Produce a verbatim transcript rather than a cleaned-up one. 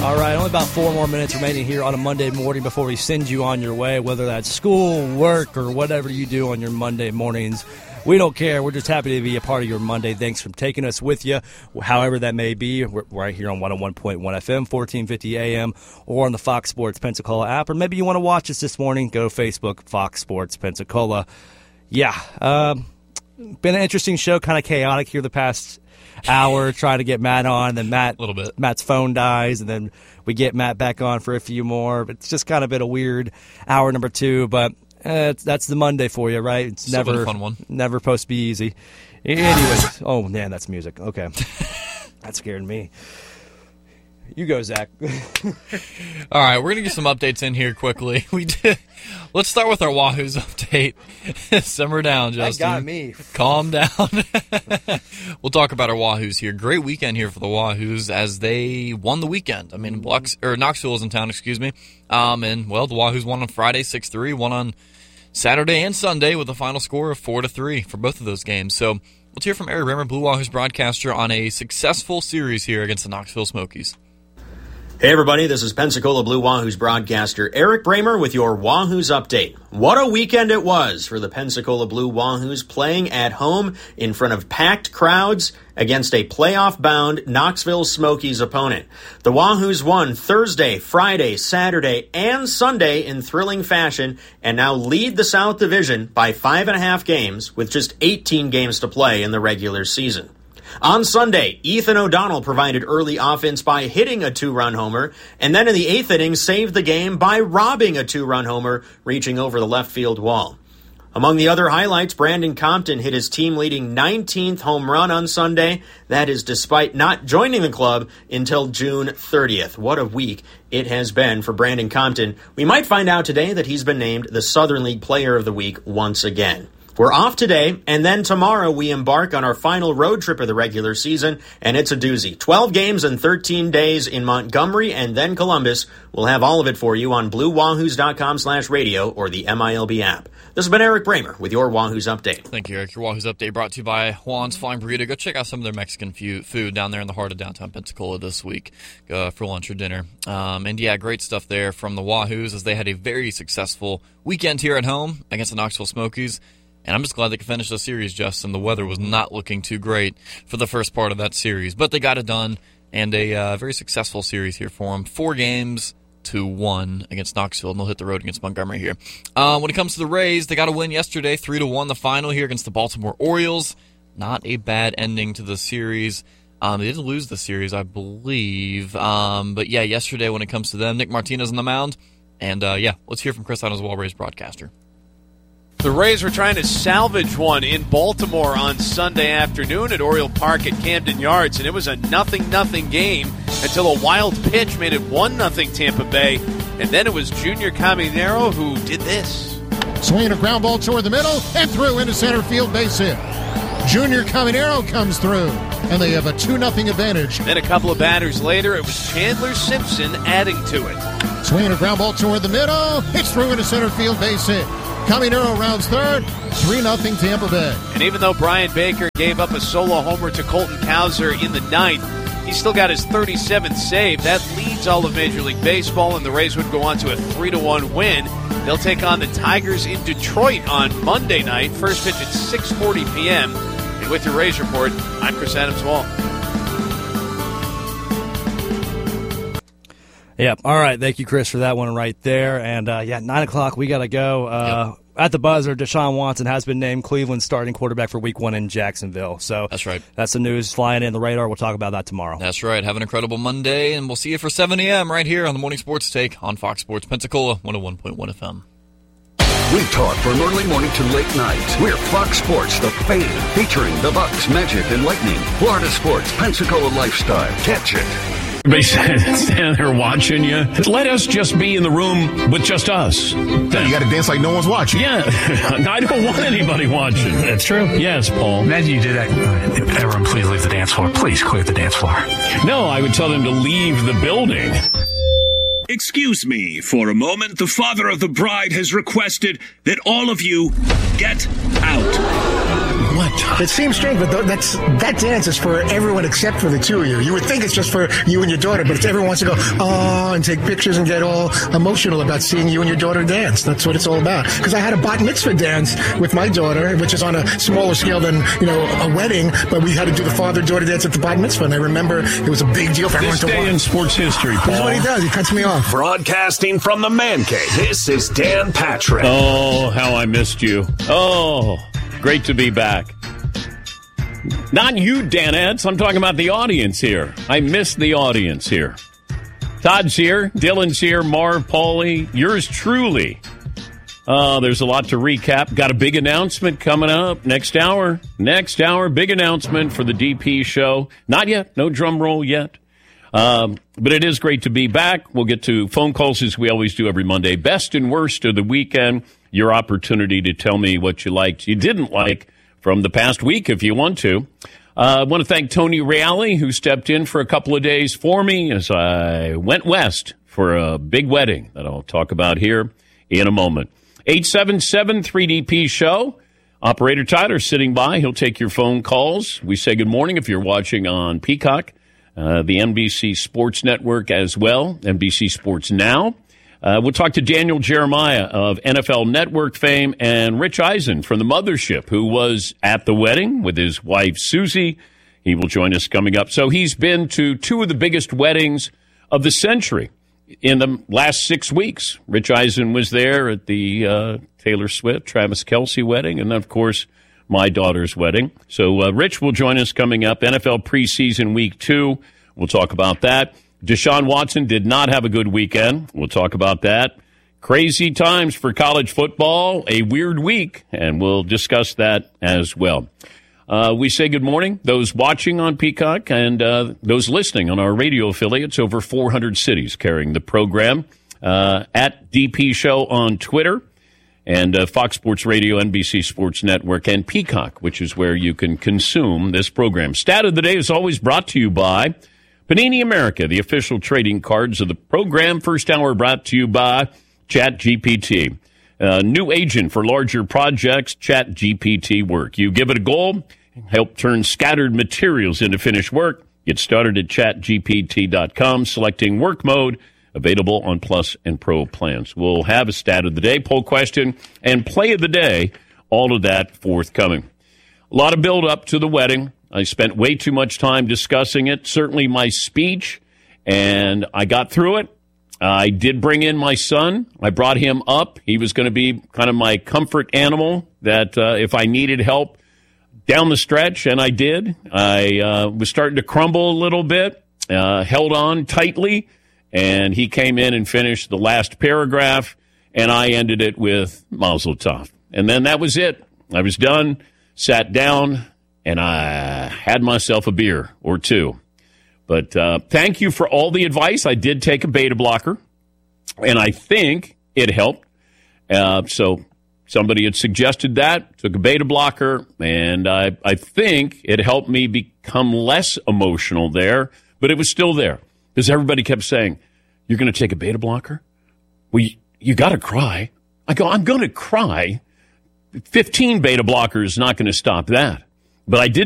All right, only about four more minutes remaining here on a Monday morning before we send you on your way, whether that's school, work, or whatever you do on your Monday mornings. We don't care. We're just happy to be a part of your Monday. Thanks for taking us with you, however that may be. We're right here on one oh one point one F M, fourteen fifty A M, or on the Fox Sports Pensacola app. Or maybe you want to watch us this morning. Go to Facebook, Fox Sports Pensacola. Yeah, um, been an interesting show, kind of chaotic here the past hour, trying to get Matt on. Then Matt, a little bit. Matt's phone dies, and then we get Matt back on for a few more. But it's just kind of been a weird hour number two. But uh, it's, that's the Monday for you, right? It's Still never been a fun one. Never supposed to be easy. Anyways, oh man, that's music. Okay, that scared me. You go, Zach. All right, we're going to get some updates in here quickly. We did. Let's start with our Wahoos update. Simmer down, Justin. That got me. Calm down. We'll talk about our Wahoos here. Great weekend here for the Wahoos as they won the weekend. I mean, Blux, or Knoxville was in town, excuse me. Um, and, well, the Wahoos won on Friday six three, won on Saturday and Sunday with a final score of four to three for both of those games. So let's hear from Eric Bramer, Blue Wahoos broadcaster, on a successful series here against the Knoxville Smokies. Hey everybody, this is Pensacola Blue Wahoos broadcaster Eric Bramer with your Wahoos update. What a weekend it was for the Pensacola Blue Wahoos, playing at home in front of packed crowds against a playoff-bound Knoxville Smokies opponent. The Wahoos won Thursday, Friday, Saturday, and Sunday in thrilling fashion and now lead the South Division by five and a half games with just eighteen games to play in the regular season. On Sunday, Ethan O'Donnell provided early offense by hitting a two-run homer, and then in the eighth inning saved the game by robbing a two-run homer, reaching over the left field wall. Among the other highlights, Brandon Compton hit his team-leading nineteenth home run on Sunday. That is despite not joining the club until June thirtieth. What a week it has been for Brandon Compton. We might find out today that he's been named the Southern League Player of the Week once again. We're off today, and then tomorrow we embark on our final road trip of the regular season, and it's a doozy. twelve games in thirteen days in Montgomery and then Columbus. We'll have all of it for you on blue wahoos dot com slash radio or the M I L B app. This has been Eric Bramer with your Wahoos Update. Thank you, Eric. Your Wahoos Update brought to you by Juan's Flying Burrito. Go check out some of their Mexican food down there in the heart of downtown Pensacola this week uh, for lunch or dinner. Um, and, yeah, great stuff there from the Wahoos as they had a very successful weekend here at home against the Knoxville Smokies. And I'm just glad they could finish the series, Justin. The weather was not looking too great for the first part of that series. But they got it done, and a uh, very successful series here for them. Four games to one against Knoxville, and they'll hit the road against Montgomery here. Uh, when it comes to the Rays, they got a win yesterday, three to one the final here against the Baltimore Orioles. Not a bad ending to the series. Um, they didn't lose the series, I believe. Um, but, yeah, yesterday when it comes to them, Nick Martinez on the mound. And, uh, yeah, let's hear from Chris Oswald, Rays broadcaster. The Rays were trying to salvage one in Baltimore on Sunday afternoon at Oriole Park at Camden Yards, and it was a nothing nothing game until a wild pitch made it one nothing Tampa Bay, and then it was Junior Caminero who did this. Swinging a ground ball toward the middle and through into center field, base hit. Junior Caminero comes through, and they have a two nothing advantage. Then a couple of batters later, it was Chandler Simpson adding to it. Swinging a ground ball toward the middle, hits through into center field, base hit. Caminero rounds third, three nothing Tampa Bay. And even though Brian Baker gave up a solo homer to Colton Cowser in the ninth, he still got his thirty-seventh save. That leads all of Major League Baseball, and the Rays would go on to a three to one win. They'll take on the Tigers in Detroit on Monday night. First pitch at six forty p.m. And with your Rays report, I'm Chris Adams-Wall. Yeah. All right. Thank you, Chris, for that one right there. And, uh, yeah, nine o'clock, we got to go. Uh, yep. At the buzzer, Deshaun Watson has been named Cleveland's starting quarterback for week one in Jacksonville. So that's right. That's the news flying in the radar. We'll talk about that tomorrow. That's right. Have an incredible Monday, and we'll see you for seven a.m. right here on the Morning Sports Take on Fox Sports Pensacola, one oh one point one F M. We talk from early morning to late night. We're Fox Sports, the fame, featuring the Bucks, Magic, and Lightning. Florida sports, Pensacola lifestyle. Catch it. Everybody standing there watching you. Let us just be in the room with just us. Yeah, you got to dance like no one's watching. Yeah, I don't want anybody watching. That's true. Yes, Paul. Imagine you did that. Everyone, please leave the dance floor. Please clear the dance floor. No, I would tell them to leave the building. Excuse me for a moment. The father of the bride has requested that all of you get out. What? what? It seems strange, but th- that's that dance is for everyone except for the two of you. You would think it's just for you and your daughter, but it's everyone wants to go, oh, and take pictures and get all emotional about seeing you and your daughter dance. That's what it's all about. Because I had a bat mitzvah dance with my daughter, which is on a smaller scale than, you know, a wedding, but we had to do the father-daughter dance at the bat mitzvah, and I remember it was a big deal for everyone This to day watch. in sports history, Paul. This is what he does. He cuts me off. Broadcasting from the Man Cave, this is Dan Patrick. Oh, how I missed you. Oh, great to be back. Not you, Danettes. I'm talking about the audience here. I miss the audience here. Todd's here. Dylan's here. Marv, Paulie, yours truly. Uh, there's a lot to recap. Got a big announcement coming up next hour. Next hour, big announcement for the D P show. Not yet. No drum roll yet. Um, but it is great to be back. We'll get to phone calls as we always do every Monday. Best and worst of the weekend. Your opportunity to tell me what you liked, you didn't like from the past week if you want to. Uh, I want to thank Tony Reale, who stepped in for a couple of days for me as I went west for a big wedding that I'll talk about here in a moment. eight seven seven three D P show. Operator Tyler sitting by. He'll take your phone calls. We say good morning if you're watching on Peacock. Uh, the N B C Sports Network as well, N B C Sports Now. Uh, we'll talk to Daniel Jeremiah of N F L Network fame and Rich Eisen from the Mothership, who was at the wedding with his wife, Susie. He will join us coming up. So he's been to two of the biggest weddings of the century in the last six weeks. Rich Eisen was there at the uh, Taylor Swift, Travis Kelce wedding, and, of course, my daughter's wedding. So uh, Rich will join us coming up. N F L preseason week two. We'll talk about that. Deshaun Watson did not have a good weekend. We'll talk about that. Crazy times for college football. A weird week, and we'll discuss that as well. Uh, we say good morning, those watching on Peacock and uh, those listening on our radio affiliates. Over four hundred cities carrying the program. Uh, at D P Show on Twitter. And uh, Fox Sports Radio, N B C Sports Network, and Peacock, which is where you can consume this program. Stat of the day is always brought to you by Panini America, the official trading cards of the program. First hour brought to you by ChatGPT. Uh, new agent for larger projects, ChatGPT Work. You give it a goal, help turn scattered materials into finished work. Get started at chat G P T dot com, selecting work mode. Available on Plus and Pro plans. We'll have a stat of the day, poll question, and play of the day. All of that forthcoming. A lot of build up to the wedding. I spent way too much time discussing it. Certainly my speech, and I got through it. I did bring in my son. I brought him up. He was going to be kind of my comfort animal that uh, if I needed help down the stretch, and I did. I uh, was starting to crumble a little bit, uh, held on tightly. And he came in and finished the last paragraph, and I ended it with Mazel Tov. And then that was it. I was done, sat down, and I had myself a beer or two. But uh, thank you for all the advice. I did take a beta blocker, and I think it helped. Uh, so somebody had suggested that, took a beta blocker, and I, I think it helped me become less emotional there, but it was still there. Because everybody kept saying, you're going to take a beta blocker? Well, you, you got to cry. I go, I'm going to cry. fifteen beta blockers is not going to stop that. But I did